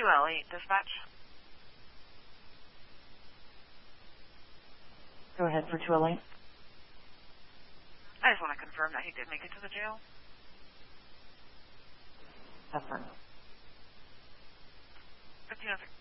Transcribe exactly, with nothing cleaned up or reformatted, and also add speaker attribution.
Speaker 1: L eight, dispatch.
Speaker 2: Go ahead for two L eight.
Speaker 1: I just want to confirm that he did make it to the jail.
Speaker 2: Affirm.
Speaker 1: fifteen oh six.